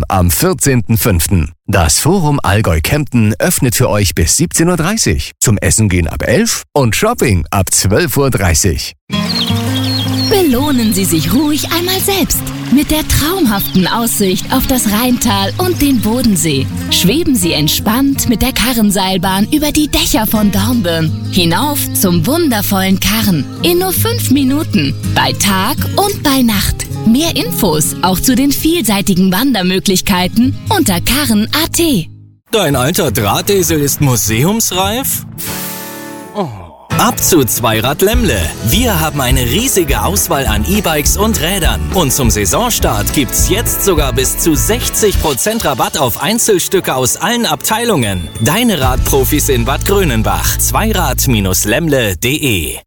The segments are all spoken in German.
am 14.05. Das Forum Allgäu Kempten öffnet für euch bis 17.30 Uhr. Zum Essen gehen ab 11 und Shopping ab 12.30 Uhr. Belohnen Sie sich ruhig einmal selbst. Mit der traumhaften Aussicht auf das Rheintal und den Bodensee. Schweben Sie entspannt mit der Karrenseilbahn über die Dächer von Dornbirn. Hinauf zum wundervollen Karren. In nur 5 Minuten. Bei Tag und bei Nacht. Mehr Infos auch zu den vielseitigen Wandermöglichkeiten unter karren.at. Dein alter Drahtesel ist museumsreif? Ab zu Zweirad Lemmle. Wir haben eine riesige Auswahl an E-Bikes und Rädern. Und zum Saisonstart gibt's jetzt sogar bis zu 60% Rabatt auf Einzelstücke aus allen Abteilungen. Deine Radprofis in Bad Grönenbach. Zweirad-lemmle.de.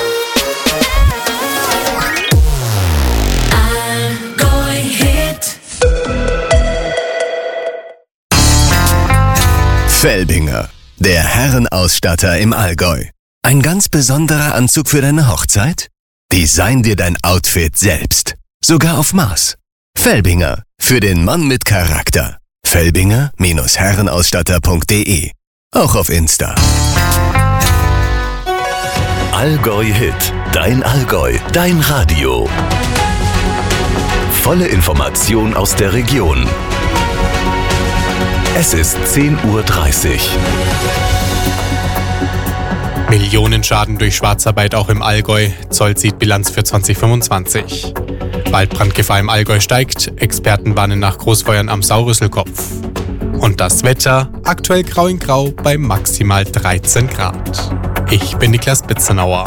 Felbinger, der Herrenausstatter im Allgäu. Ein ganz besonderer Anzug für deine Hochzeit? Design dir dein Outfit selbst. Sogar auf Maß. Felbinger, für den Mann mit Charakter. Felbinger-herrenausstatter.de. Auch auf Insta. Allgäu Hit. Dein Allgäu. Dein Radio. Volle Information aus der Region. Es ist 10.30 Uhr. Millionenschaden durch Schwarzarbeit auch im Allgäu. Zoll zieht Bilanz für 2025. Waldbrandgefahr im Allgäu steigt. Experten warnen nach Großfeuern am Saurüsselkopf. Und das Wetter, aktuell grau in grau bei maximal 13 Grad. Ich bin Niklas Bitzenauer.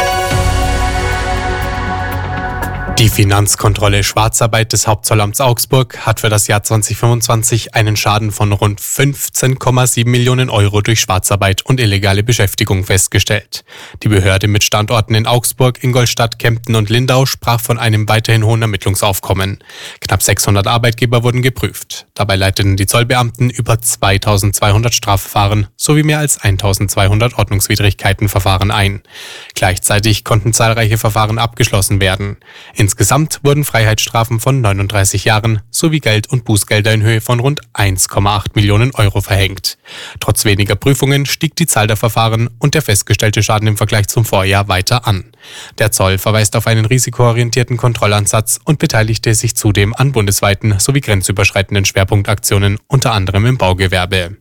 Die Finanzkontrolle Schwarzarbeit des Hauptzollamts Augsburg hat für das Jahr 2025 einen Schaden von rund 15,7 Millionen Euro durch Schwarzarbeit und illegale Beschäftigung festgestellt. Die Behörde mit Standorten in Augsburg, Ingolstadt, Kempten und Lindau sprach von einem weiterhin hohen Ermittlungsaufkommen. Knapp 600 Arbeitgeber wurden geprüft. Dabei leiteten die Zollbeamten über 2200 Strafverfahren sowie mehr als 1200 Ordnungswidrigkeitenverfahren ein. Gleichzeitig konnten zahlreiche Verfahren abgeschlossen werden. Insgesamt wurden Freiheitsstrafen von 39 Jahren sowie Geld- und Bußgelder in Höhe von rund 1,8 Millionen Euro verhängt. Trotz weniger Prüfungen stieg die Zahl der Verfahren und der festgestellte Schaden im Vergleich zum Vorjahr weiter an. Der Zoll verweist auf einen risikoorientierten Kontrollansatz und beteiligte sich zudem an bundesweiten sowie grenzüberschreitenden Schwerpunktaktionen, unter anderem im Baugewerbe.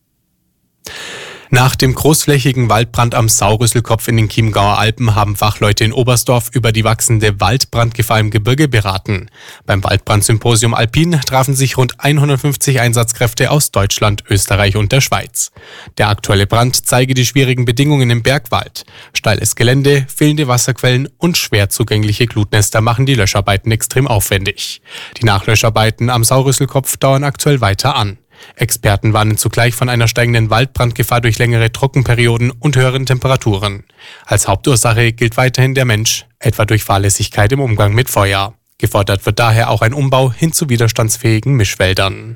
Nach dem großflächigen Waldbrand am Saurüsselkopf in den Chiemgauer Alpen haben Fachleute in Oberstdorf über die wachsende Waldbrandgefahr im Gebirge beraten. Beim Waldbrandsymposium Alpin trafen sich rund 150 Einsatzkräfte aus Deutschland, Österreich und der Schweiz. Der aktuelle Brand zeige die schwierigen Bedingungen im Bergwald. Steiles Gelände, fehlende Wasserquellen und schwer zugängliche Glutnester machen die Löscharbeiten extrem aufwendig. Die Nachlöscharbeiten am Saurüsselkopf dauern aktuell weiter an. Experten warnen zugleich von einer steigenden Waldbrandgefahr durch längere Trockenperioden und höheren Temperaturen. Als Hauptursache gilt weiterhin der Mensch, etwa durch Fahrlässigkeit im Umgang mit Feuer. Gefordert wird daher auch ein Umbau hin zu widerstandsfähigen Mischwäldern.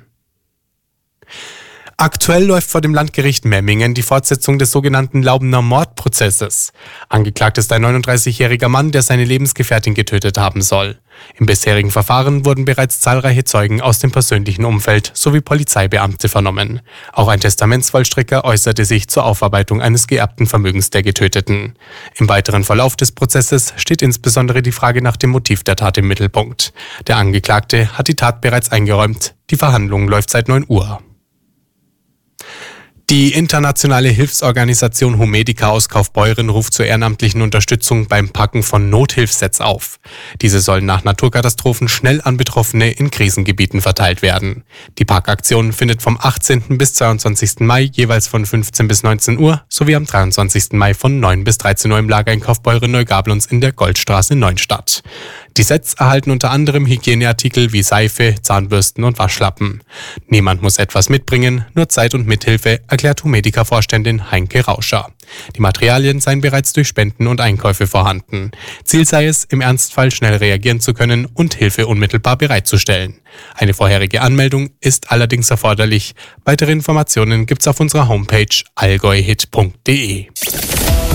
Aktuell läuft vor dem Landgericht Memmingen die Fortsetzung des sogenannten Laubener Mordprozesses. Angeklagt ist ein 39-jähriger Mann, der seine Lebensgefährtin getötet haben soll. Im bisherigen Verfahren wurden bereits zahlreiche Zeugen aus dem persönlichen Umfeld sowie Polizeibeamte vernommen. Auch ein Testamentsvollstrecker äußerte sich zur Aufarbeitung eines geerbten Vermögens der Getöteten. Im weiteren Verlauf des Prozesses steht insbesondere die Frage nach dem Motiv der Tat im Mittelpunkt. Der Angeklagte hat die Tat bereits eingeräumt. Die Verhandlung läuft seit 9 Uhr. Die internationale Hilfsorganisation Humedica aus Kaufbeuren ruft zur ehrenamtlichen Unterstützung beim Packen von Nothilfssets auf. Diese sollen nach Naturkatastrophen schnell an Betroffene in Krisengebieten verteilt werden. Die Packaktion findet vom 18. bis 22. Mai jeweils von 15 bis 19 Uhr sowie am 23. Mai von 9 bis 13 Uhr im Lager in Kaufbeuren-Neugablonz in der Goldstraße 9 statt. Die Sets erhalten unter anderem Hygieneartikel wie Seife, Zahnbürsten und Waschlappen. Niemand muss etwas mitbringen, nur Zeit und Mithilfe, erklärt Humedica-Vorständin Heinke Rauscher. Die Materialien seien bereits durch Spenden und Einkäufe vorhanden. Ziel sei es, im Ernstfall schnell reagieren zu können und Hilfe unmittelbar bereitzustellen. Eine vorherige Anmeldung ist allerdings erforderlich. Weitere Informationen gibt's auf unserer Homepage allgäuhit.de.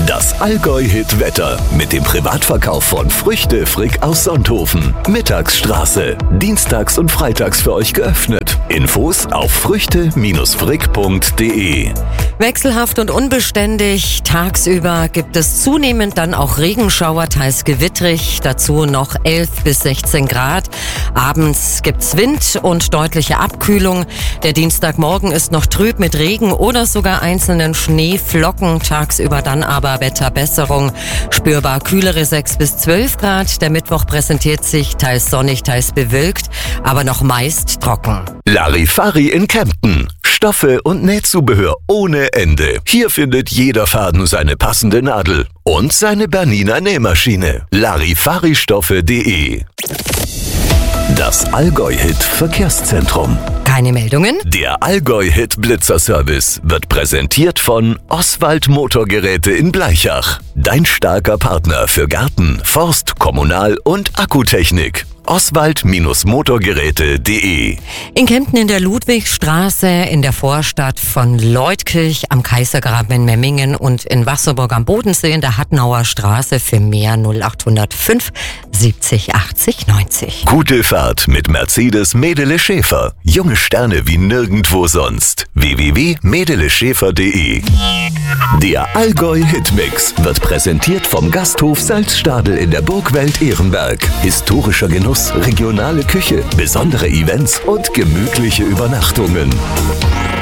Das Allgäu-Hit-Wetter mit dem Privatverkauf von Früchte Frick aus Sonthofen. Mittagsstraße. Dienstags und freitags für euch geöffnet. Infos auf früchte-frick.de. Wechselhaft und unbeständig. Tagsüber gibt es zunehmend dann auch Regenschauer, teils gewittrig. Dazu noch 11 bis 16 Grad. Abends gibt's Wind und deutliche Abkühlung. Der Dienstagmorgen ist noch trüb mit Regen oder sogar einzelnen Schneeflocken. Tagsüber dann aber Wetterbesserung. Spürbar kühlere 6 bis 12 Grad. Der Mittwoch präsentiert sich teils sonnig, teils bewölkt, aber noch meist trocken. Larifari in Kempten. Stoffe und Nähzubehör ohne Ende. Hier findet jeder Faden seine passende Nadel und seine Bernina Nähmaschine. Larifaristoffe.de. Das Allgäu-Hit Verkehrszentrum. Keine Meldungen? Der Allgäu-Hit Blitzerservice wird präsentiert von Oswald Motorgeräte in Bleichach. Dein starker Partner für Garten, Forst, Kommunal- und Akkutechnik. Oswald-Motorgeräte.de. In Kempten in der Ludwigstraße, in der Vorstadt von Leutkirch, am Kaisergraben in Memmingen und in Wasserburg am Bodensee in der Hattenauer Straße. Für mehr 0805 70 80 90. Gute Fahrt mit Mercedes Medele Schäfer. Junge Sterne wie nirgendwo sonst. www.medeleschäfer.de. Der Allgäu-Hitmix wird präsentiert vom Gasthof Salzstadel in der Burgwelt Ehrenberg. Historischer Genuss, regionale Küche, besondere Events und gemütliche Übernachtungen.